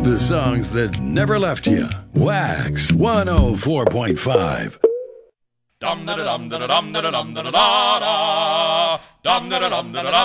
The songs that never left you. Wax 104.5. Dum da dum da dum da dum da da da da. Dum da dum da dum